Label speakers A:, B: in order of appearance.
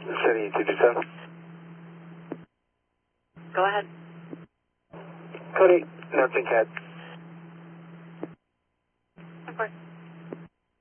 A: City 227.
B: Go ahead.
A: Cody, nothing cat.
B: Of course.